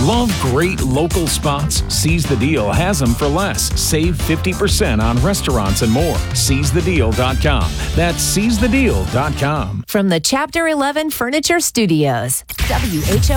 Love great local spots? Seize the Deal has them for less. Save 50% on restaurants and more. SeizeTheDeal.com. That's SeizeTheDeal.com. From the Chapter 11 Furniture Studios, WHO.